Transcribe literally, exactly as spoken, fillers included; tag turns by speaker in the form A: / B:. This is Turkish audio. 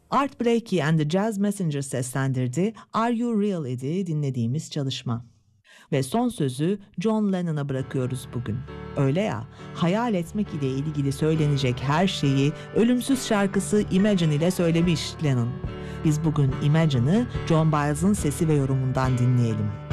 A: Art Blakey and the Jazz Messengers seslendirdiği Are You Real idi dinlediğimiz çalışma. Ve son sözü John Lennon'a bırakıyoruz bugün. Öyle ya, hayal etmek ile ilgili söylenecek her şeyi ölümsüz şarkısı Imagine ile söylemiş Lennon. Biz bugün Imagine'ı John Biles'ın sesi ve yorumundan dinleyelim.